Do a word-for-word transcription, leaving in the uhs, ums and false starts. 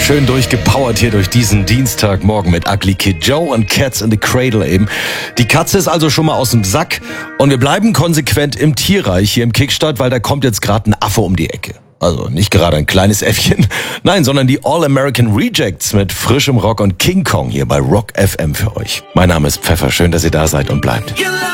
Schön durchgepowert hier durch diesen Dienstagmorgen mit Ugly Kid Joe und Cats in the Cradle eben. Die Katze ist also schon mal aus dem Sack und wir bleiben konsequent im Tierreich hier im Kickstart, weil da kommt jetzt gerade ein Affe um die Ecke. Also nicht gerade ein kleines Äffchen, nein, sondern die All-American Rejects mit frischem Rock und King Kong hier bei Rock F M für euch. Mein Name ist Pfeffer, schön, dass ihr da seid und bleibt.